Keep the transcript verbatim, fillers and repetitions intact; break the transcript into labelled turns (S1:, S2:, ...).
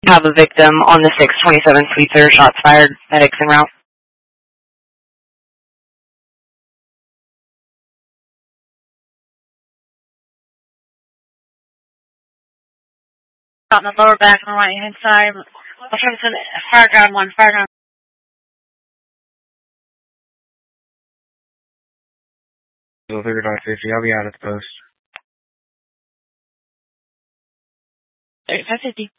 S1: have a victim on the six twenty-seven Sweetser, shots fired, medics en route.
S2: Out in the lower back on the right hand side. I'll try to send fire ground one, fire ground.
S3: thirty-five fifty, I'll be out at the post.
S2: thirty-five fifty.